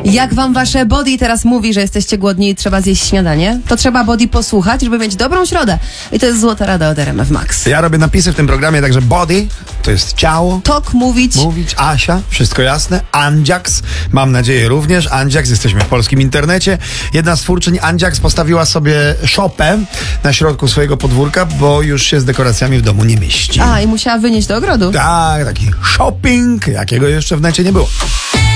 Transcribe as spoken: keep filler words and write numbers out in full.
Jak wam wasze body teraz mówi, że jesteście głodni i trzeba zjeść śniadanie, to trzeba body posłuchać, żeby mieć dobrą środę. I to jest złota rada od R M F Max. Ja robię napisy w tym programie, także body to jest ciało. Tok, mówić. Mówić, Asia, wszystko jasne. Andziaks, mam nadzieję również. Andziaks, jesteśmy w polskim internecie. Jedna z twórczyń Andziaks postawiła sobie szopę na środku swojego podwórka, bo już się z dekoracjami w domu nie mieści. A, i musiała wynieść do ogrodu. Tak, taki shopping, jakiego jeszcze w necie nie było.